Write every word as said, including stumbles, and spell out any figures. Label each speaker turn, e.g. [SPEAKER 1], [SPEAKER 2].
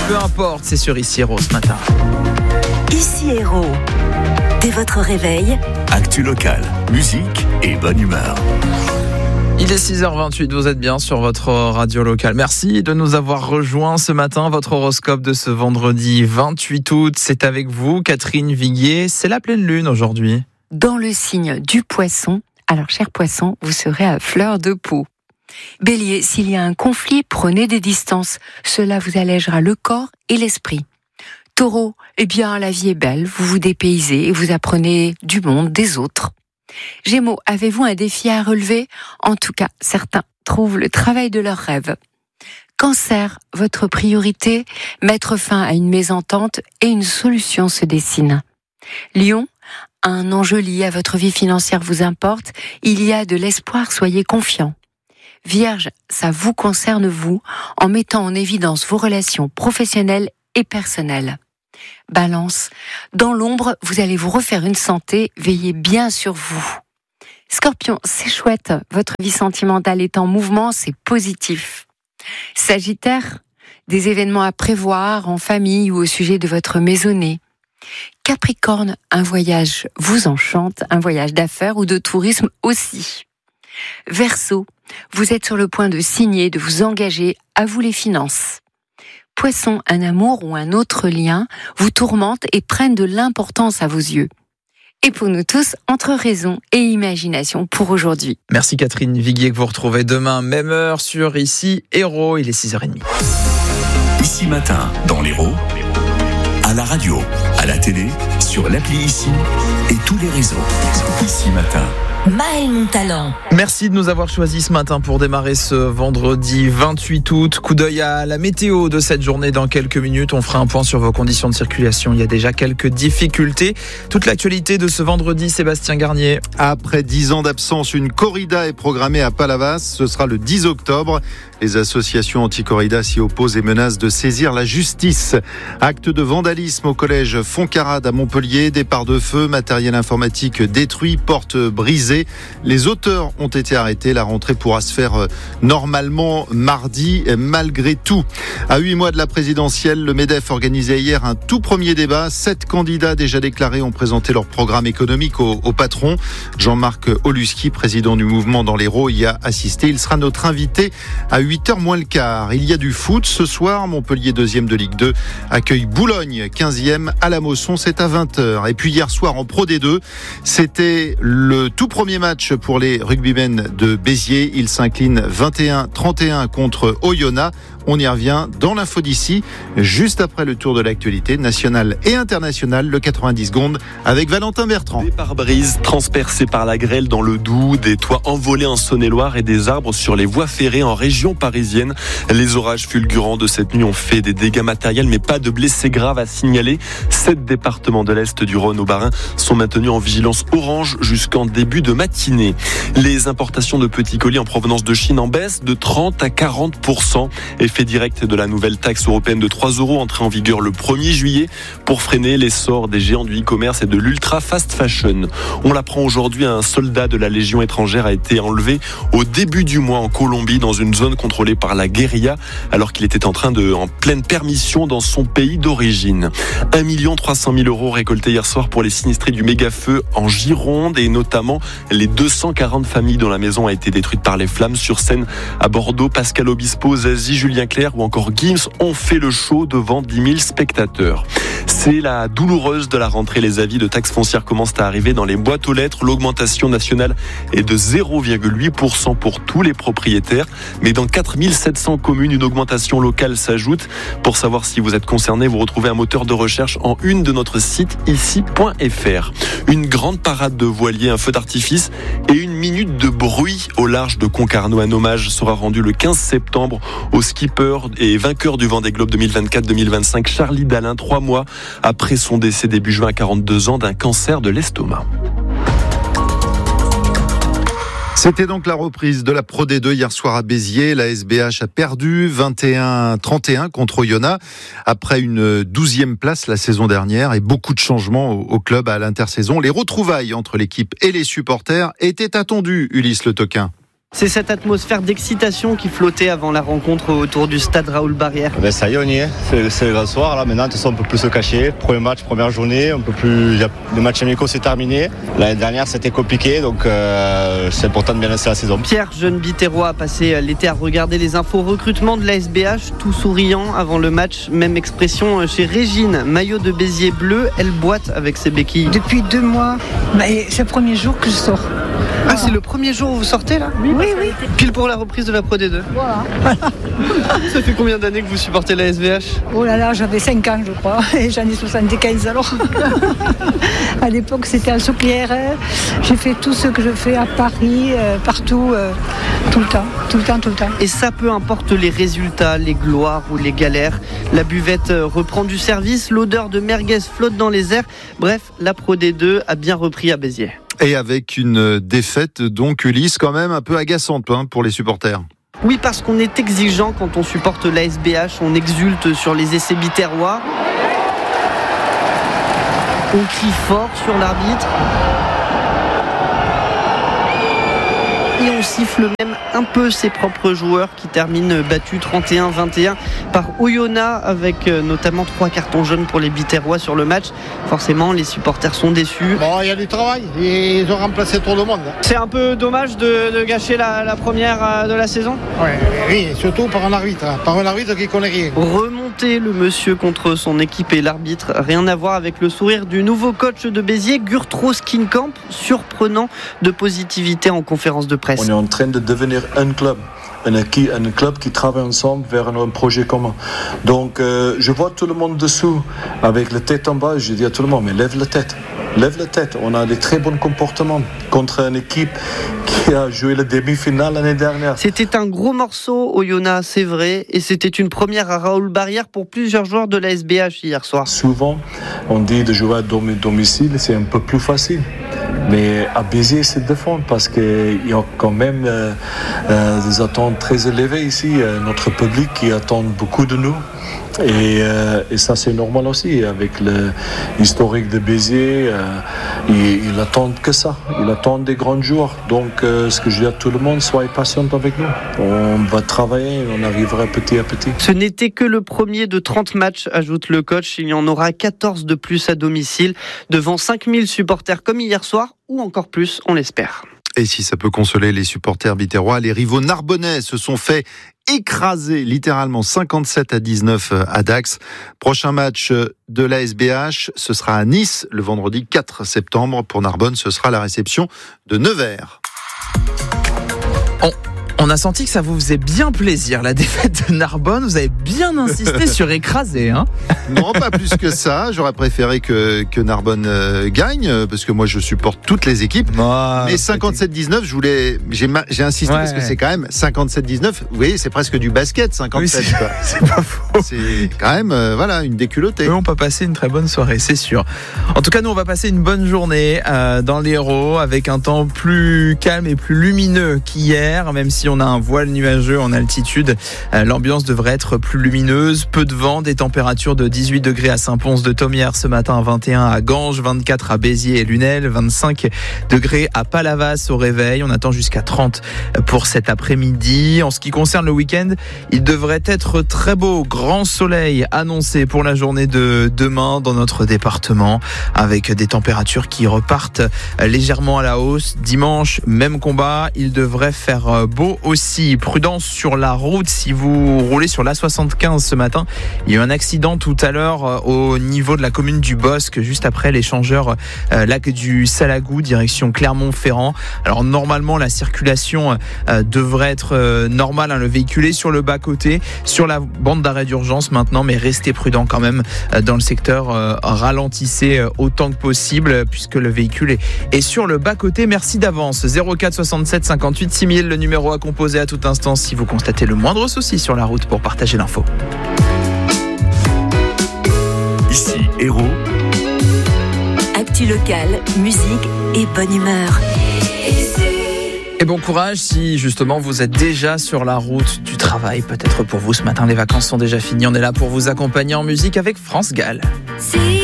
[SPEAKER 1] peu importe, c'est sur Ici Héros ce matin.
[SPEAKER 2] Ici Héros. Dès votre réveil,
[SPEAKER 3] actu locale, musique et bonne humeur.
[SPEAKER 1] Il est six heures vingt-huit, vous êtes bien sur votre radio locale. Merci de nous avoir rejoints ce matin. Votre horoscope de ce vendredi vingt-huit août, c'est avec vous, Catherine Viguier. C'est la pleine lune aujourd'hui.
[SPEAKER 4] Dans le signe du poisson, alors cher poisson, vous serez à fleur de peau. Bélier, s'il y a un conflit, prenez des distances. Cela vous allègera le corps et l'esprit. Taureau, eh bien la vie est belle, vous vous dépaysez et vous apprenez du monde, des autres. Gémeaux, avez-vous un défi à relever ? En tout cas, certains trouvent le travail de leurs rêves. Cancer, votre priorité, mettre fin à une mésentente et une solution se dessine. Lion, un enjeu lié à votre vie financière vous importe, il y a de l'espoir, soyez confiant. Vierge, ça vous concerne vous, en mettant en évidence vos relations professionnelles et personnelles. Balance, dans l'ombre, vous allez vous refaire une santé, veillez bien sur vous. Scorpion, c'est chouette, votre vie sentimentale est en mouvement, c'est positif. Sagittaire, des événements à prévoir en famille ou au sujet de votre maisonnée. Capricorne, un voyage vous enchante, un voyage d'affaires ou de tourisme aussi. Verseau, vous êtes sur le point de signer, de vous engager, à vous les finances. Poisson, un amour ou un autre lien vous tourmente et prennent de l'importance à vos yeux. Et pour nous tous, entre raison et imagination pour aujourd'hui.
[SPEAKER 1] Merci Catherine Viguier que vous retrouvez demain, même heure sur Ici Héros, il est six heures trente.
[SPEAKER 3] Ici Matin, dans l'Héros, à la radio, à la télé, sur l'appli Ici et tous les réseaux. Ici Matin.
[SPEAKER 2] Maël Montalent.
[SPEAKER 1] Merci de nous avoir choisis ce matin pour démarrer ce vendredi vingt-huit août. Coup d'œil à la météo de cette journée dans quelques minutes. On fera un point sur vos conditions de circulation. Il y a déjà quelques difficultés. Toute l'actualité de ce vendredi, Sébastien Garnier.
[SPEAKER 5] Après dix ans d'absence, une corrida est programmée à Palavas. Ce sera le dix octobre. Les associations anti-corrida s'y opposent et menacent de saisir la justice. Acte de vandalisme au collège Foncarade à Montpellier. Départ de feu, matériel informatique détruit, porte brisée. Les auteurs ont été arrêtés. La rentrée pourra se faire normalement mardi, malgré tout. À huit mois de la présidentielle, le MEDEF organisait hier un tout premier débat. Sept candidats déjà déclarés ont présenté leur programme économique au, au patron. Jean-Marc Oluski, président du mouvement dans l'Hérault, y a assisté. Il sera notre invité à huit heures moins le quart. Il y a du foot ce soir. Montpellier, deuxième de Ligue deux, accueille Boulogne, quinzième à la Mosson. C'est à vingt heures. Et puis hier soir en Pro D deux, c'était le tout premier Premier match pour les rugbymen de Béziers. Ils s'inclinent vingt et un trente et un contre Oyonnax. On y revient dans l'info d'ici, juste après le tour de l'actualité nationale et internationale, le quatre-vingt-dix secondes, avec Valentin Bertrand.
[SPEAKER 6] Des pare-brises transpercés par la grêle dans le Doubs, des toits envolés en Saône-et-Loire et des arbres sur les voies ferrées en région parisienne. Les orages fulgurants de cette nuit ont fait des dégâts matériels, mais pas de blessés graves à signaler. Sept départements de l'Est du Rhône au Bas-Rhin sont maintenus en vigilance orange jusqu'en début de matinée. Les importations de petits colis en provenance de Chine en baisse de trente à quarante pour cent. Effet direct de la nouvelle taxe européenne de trois euros entrée en vigueur le premier juillet pour freiner l'essor des géants du e-commerce et de l'ultra fast fashion. On l'apprend aujourd'hui, un soldat de la Légion étrangère a été enlevé au début du mois en Colombie dans une zone contrôlée par la guérilla alors qu'il était en train de, en pleine permission dans son pays d'origine. un million trois cent mille euros récoltés hier soir pour les sinistrés du méga-feu en Gironde et notamment les deux cent quarante familles dont la maison a été détruite par les flammes. Sur scène à Bordeaux, Pascal Obispo, Zazie, Julien Clerc ou encore Gims ont fait le show devant dix mille spectateurs. C'est la douloureuse de la rentrée. Les avis de taxes foncières commencent à arriver dans les boîtes aux lettres. L'augmentation nationale est de zéro virgule huit pour cent pour tous les propriétaires. Mais dans quatre mille sept cents communes, une augmentation locale s'ajoute. Pour savoir si vous êtes concerné, vous retrouvez un moteur de recherche en une de notre site ici point f r. Une grande parade de voiliers, un feu d'artifice et une minute de bruit au large de Concarneau. Un hommage sera rendu le quinze septembre au skipper et vainqueur du Vendée Globe deux mille vingt-quatre deux mille vingt-cinq, Charlie Dalin, trois mois après son décès début juin à quarante-deux ans d'un cancer de l'estomac.
[SPEAKER 5] C'était donc la reprise de la Pro D deux hier soir à Béziers. La S B H a perdu vingt et un à trente et un contre Oyonnax après une douzième place la saison dernière et beaucoup de changements au club à l'intersaison. Les retrouvailles entre l'équipe et les supporters étaient attendues, Ulysse Le Toquin.
[SPEAKER 7] C'est cette atmosphère d'excitation qui flottait avant la rencontre autour du stade Raoul Barrière.
[SPEAKER 8] Ben ça y est, on y est. C'est, c'est le grand soir. Là, maintenant, de toute façon, on ne peut plus se cacher. Premier match, première journée. On peut plus. Le match amicaux, c'est terminé. L'année dernière, c'était compliqué. Donc, euh, c'est important de bien lancer la saison.
[SPEAKER 7] Pierre, jeune Biterrois, a passé l'été à regarder les infos recrutement de l'A S B H, tout souriant avant le match. Même expression chez Régine. Maillot de Béziers bleu, elle boite avec ses béquilles.
[SPEAKER 9] Depuis deux mois, bah, c'est le premier jour que je sors.
[SPEAKER 7] Ah, voilà. C'est le premier jour où vous sortez là ?
[SPEAKER 9] Oui, oui, oui.
[SPEAKER 7] Pile pour la reprise de la Pro D deux.
[SPEAKER 9] Voilà.
[SPEAKER 7] Ça fait combien d'années que vous supportez la S B H ?
[SPEAKER 9] Oh là là, j'avais cinq ans je crois, et j'en ai soixante-quinze alors. À l'époque c'était à Soupière, j'ai fait tout ce que je fais à Paris, euh, partout, euh, tout le temps, tout le temps, tout le temps.
[SPEAKER 7] Et ça, peu importe les résultats, les gloires ou les galères, la buvette reprend du service, l'odeur de merguez flotte dans les airs. Bref, la Pro D deux a bien repris à Béziers.
[SPEAKER 5] Et avec une défaite donc Ulysse quand même un peu agaçante hein, pour les supporters.
[SPEAKER 7] Oui, parce qu'on est exigeant quand on supporte l'A S B H, on exulte sur les essais biterrois, on crie fort sur l'arbitre et on siffle même un peu ses propres joueurs qui terminent battus trente et un vingt et un par Oyonnax avec notamment trois cartons jaunes pour les Biterrois sur le match. Forcément, les supporters sont déçus.
[SPEAKER 10] Bon, il y a du travail et ils ont remplacé trop de monde.
[SPEAKER 7] C'est un peu dommage de, de gâcher la, la première de la saison.
[SPEAKER 10] Ouais, oui, surtout par un arbitre, par un arbitre qui connaît rien.
[SPEAKER 7] Remonter le monsieur contre son équipe et l'arbitre, rien à voir avec le sourire du nouveau coach de Béziers, Gurtro Skinkamp, surprenant de positivité en conférence de presse.
[SPEAKER 11] On est en train de devenir un club, un, un club qui travaille ensemble vers un projet commun. Donc euh, je vois tout le monde dessous avec la tête en bas, je dis à tout le monde mais lève la tête, lève la tête, on a des très bons comportements contre une équipe qui a joué la demi-finale l'année dernière.
[SPEAKER 7] C'était un gros morceau Oyonnax, c'est vrai, et c'était une première à Raoul Barrière pour plusieurs joueurs de la S B H hier soir.
[SPEAKER 11] Souvent on dit de jouer à domicile, c'est un peu plus facile. Mais à Béziers, c'est de défendre parce qu'il y a quand même euh, euh, des attentes très élevées ici. Euh, notre public qui attend beaucoup de nous. Et, euh, et ça, c'est normal aussi. Avec l'historique de Béziers, euh, ils, ils attendent que ça. Ils attendent des grands joueurs. Donc, euh, ce que je dis à tout le monde, soyez patient avec nous. On va travailler, on arrivera petit à petit.
[SPEAKER 7] Ce n'était que le premier de trente matchs, ajoute le coach. Il y en aura quatorze de plus à domicile, devant cinq mille supporters comme hier soir, ou encore plus, on l'espère.
[SPEAKER 5] Et si ça peut consoler les supporters biterrois, les rivaux narbonnais se sont fait écraser littéralement cinquante-sept à dix-neuf à Dax. Prochain match de l'A S B H, ce sera à Nice le vendredi quatre septembre. Pour Narbonne, ce sera la réception de Nevers.
[SPEAKER 1] On... On a senti que ça vous faisait bien plaisir, la défaite de Narbonne. Vous avez bien insisté sur écraser, hein ?
[SPEAKER 5] Non, pas plus que ça. J'aurais préféré que, que Narbonne euh, gagne, parce que moi, je supporte toutes les équipes. Oh, mais cinquante-sept dix-neuf, je voulais, j'ai, j'ai insisté ouais, parce que c'est quand même cinquante-sept dix-neuf. Vous voyez, c'est presque du basket, cinquante-sept. Oui, c'est, quoi.
[SPEAKER 1] C'est pas faux.
[SPEAKER 5] C'est quand même, euh, voilà, une déculottée.
[SPEAKER 1] Oui, on peut passer une très bonne soirée, c'est sûr. En tout cas, nous, on va passer une bonne journée euh, dans l'Hérault avec un temps plus calme et plus lumineux qu'hier, même si on a un voile nuageux en altitude. Euh, l'ambiance devrait être plus lumineuse, peu de vent, des températures de dix-huit degrés à Saint-Pons de Thomières ce matin, vingt et un à Ganges, vingt-quatre à Béziers et Lunel, vingt-cinq degrés à Palavas au réveil. On attend jusqu'à trente pour cet après-midi. En ce qui concerne le week-end, il devrait être très beau, grand soleil annoncé pour la journée de demain dans notre département, avec des températures qui repartent légèrement à la hausse. Dimanche, même combat, il devrait faire beau aussi. Prudence sur la route si vous roulez sur l'A soixante-quinze ce matin. Il y a eu un accident tout à l'heure au niveau de la commune du Bosc, juste après l'échangeur euh, lac du Salagou, direction Clermont-Ferrand. Alors normalement la circulation euh, devrait être euh, normale, hein, le véhicule est sur le bas-côté, sur la bande d'arrêt d'urgence maintenant, mais restez prudent quand même euh, dans le secteur, euh, ralentissez euh, autant que possible puisque le véhicule est, est sur le bas-côté. Merci d'avance. zéro quatre soixante-sept cinquante-huit six mille, le numéro à composer à tout instant si vous constatez le moindre souci sur la route pour partager l'info.
[SPEAKER 3] Ici Hérault.
[SPEAKER 2] Actu locale, musique et bonne humeur.
[SPEAKER 1] Et bon courage si justement vous êtes déjà sur la route du travail. Peut-être pour vous ce matin les vacances sont déjà finies. On est là pour vous accompagner en musique avec France Gall. Si